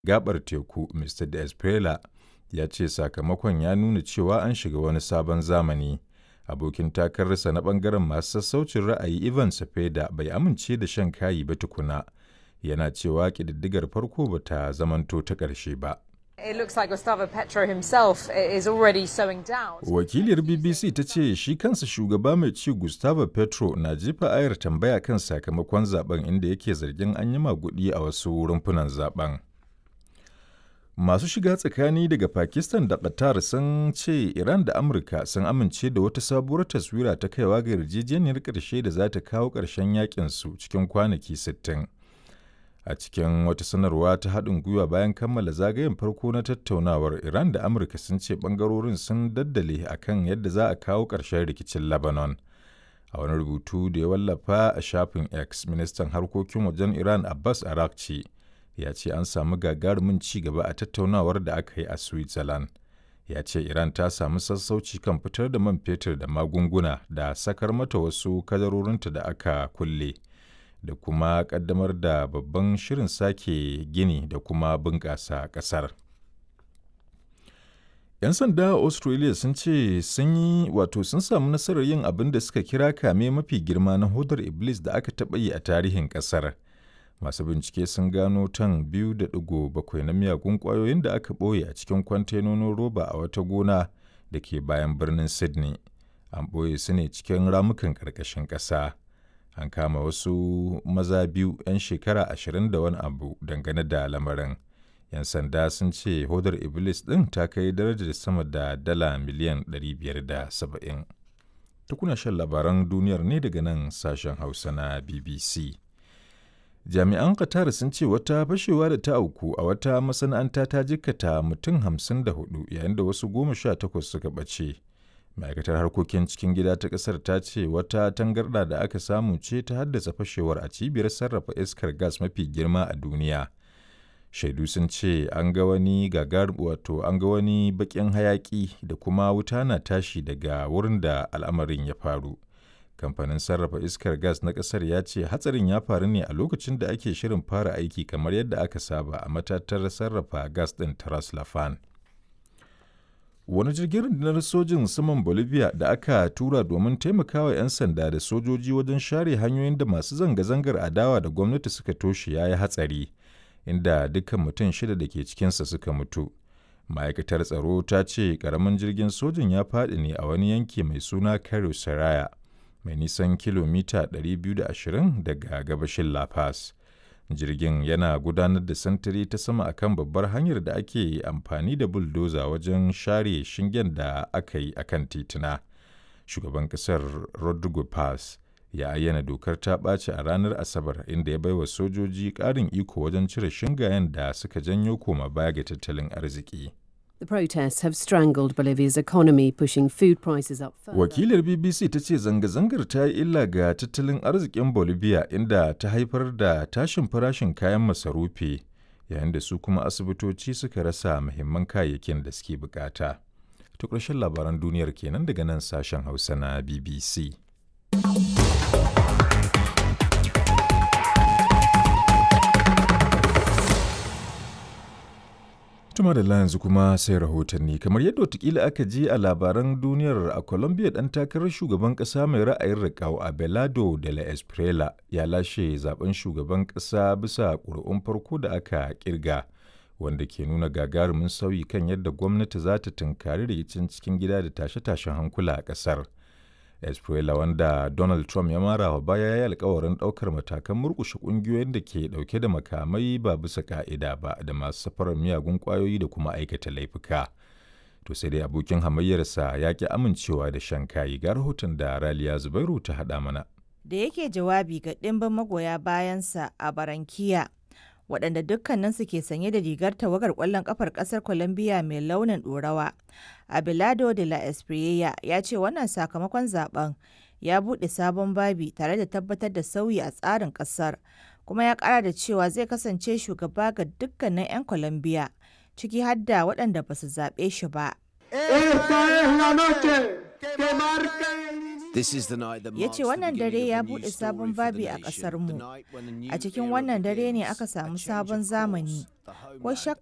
gaɓar teku, Mr. D'Espriella ya ce sakamakon ya nuna cewa an shiga wani sabon zamani. Abokin takararsa na ɓangaren masu sassaucin ra'ayi Ivan Cepeda bai amince da shan kayi ba tukuna, yana cewa ƙididdigar farko ba ta zamanto ta ƙarshe ba. It looks like Gustavo Petro himself is already sowing doubt. Wakiliyar BBC ta ce shi kansa shugaba mai ci Gustavo Petro na jefa ayar tambaya kan sakamakon zaben, inda yake zargin an yi maguɗi a wasu rumfunan zaben. Masu shiga tsakani daga Pakistan da Qatar sun ce Iran da Amurka sun amince da wata sabuwar taswira ta kaiwa ga yarjejeniyar ƙarshe da za ta kawo ƙarshen yakinsu cikin kwanaki 60. A cikin wata sanarwa ta haɗin gwiwa bayan kammala zagayen farko na tattaunawar, Iran da Amurka sun ce ɓangarorin sun daddale a kan yadda za a kawo ƙarshen rikicin Lebanon. A wani rubutu da ya wallafa a shafin X, ministan harkokin wajen Iran Abbas Araghchi ya ce an samu gagarumin ci gaba a tattaunawar da aka yi a Switzerland. Ya ce Iran ta samu sassauci kan fitar da man fetur da magunguna da sakar mata wasu kadarorinta da aka kulle, da kuma kaddamar da babban shirin sake gini da kuma bunƙasa ƙasar. 'Yan sanda a Australia sun ce sun samu nasarar yin abin da suka kira kame mafi girma na hodar Iblis da aka taɓa yi a tarihin ƙasar. Masu bincike sun gano tan 2.7 na miyagun ƙwayoyin da aka ɓoye a cikin kwantenonin roba a wata gona da ke bayan birnin Sydney. An ɓoye su ne cikin ramukan ƙarƙashin ƙasa. An kama wasu maza biyu 'yan shekara 20 da wani abu dangane da lamarin. 'Yan sanda sun ce hodar Iblis ɗin ta kai darajar sama da dala miliyan 570. Tukuna shan labaran duniyar ne daga nan sashen Hausa na BBC. Jami'an Qatar sun ce wata fashewa da ta auku a wata masana'anta ta jikkata mutum 54 yayin da wasu 18 suka ɓace. Ma'aikatar harkokin cikin gida ta ƙasar ta ce wata tangarɗa da aka samu ce ta haddasa fashewar a cibiyar sarrafa iskar gas mafi girma a duniya. Shaidu sun ce an ga wani baƙin hayaƙi da kuma wuta na tashi daga wurin da al'amarin ya faru. Kamfanin sarrafa iskar gas na ƙasar ya ce hatsarin ya faru ne a lokacin da ake shirin fara aiki kamar yadda aka saba a matatar sarrafa gas ɗin ta Ras Laffan. Wani jirgin rundunar sojin saman Bolivia da aka tura domin taimakawa 'yan sanda da sojoji wajen share hanyoyin da masu zanga-zangar adawa da gwamnati suka toshe ya yi hatsari, inda dukkan mutum 6 da ke cikinsa suka mutu. Ma'aikatar tsaro ta ce ƙaramin jirgin sojin ya faɗi ne a wani yanki mai suna Cayo Saraya, mai nisan kilomita 220 daga gabashin La Paz. Jirgin yana gudanar da santiri ta sama akan babbar hanyar da ake amfani da buldoza wajen share shingen da aka yi akan tituna. Shugaban ƙasar Rodrigo Paz ya ayyana dokar ta ɓaci a ranar Asabar, inda ya baiwa sojoji ƙarin iko wajen cire shingayen da suka janyo koma baya ga tattalin arziki. The protests have strangled Bolivia's economy, pushing food prices up further. Wakilar BBC ta ce zanga-zangar ta yi illa ga tattalin arzikin Bolivia, inda ta haifar da tashin farashin kayan masarufi, yayin da su kuma asibitoci suka rasa muhimman kayayyakin da suke bukata. Ta ƙarshen labaran duniyar kenan daga nan sashen Hausa na BBC. Tuma da yanzu kuma sai rahotanni. Kamar yadda watakila aka ji a labaran duniyar, a Colombia ɗan takarar shugaban ƙasa mai ra'ayin riƙau Abelardo de la Espriella ya lashe zaben shugaban ƙasa bisa ƙuri'un farko da aka ƙirga, wanda ke nuna gagarumin sauyi kan yadda gwamnati za ta tunkari rikicin cikin gida da tashe-tashen hankula a ƙasar. Espriella, wanda Donald Trump ya mara wa baya, ya yi alkawarin ɗaukar matakan murƙushe ƙungiyoyin da ke ɗauke da makamai ba bisa ƙa'ida ba da masu safarar miyagun ƙwayoyi da kuma aikata laifuka. To sai dai abokin hamayyarsa ya ƙi amincewa da shan kayi. Ga rahoton da Raliya Zubairu ta haɗa mana. Da yake jawabi ga ɗimbin magoya bayansa a Barankiya, waɗanda dukkaninsu ke sanye da rigar tawagar ƙwallon ƙafar ƙasar Colombia mai launin ɗorawa. Abelardo de la Espriella ya ce wannan sakamakon zaben ya buɗe sabon babi tare da tabbatar da sauyi a tsarin ƙasar, kuma ya ƙara da cewa zai kasance shugaba ga dukkanin 'yan Colombia, ciki har da waɗanda ba su zaɓe shi ba. Ya ce wannan dare ya buɗe sabon babi a ƙasarmu. A cikin wannan dare ne aka samu sabon zamani. Ko shakka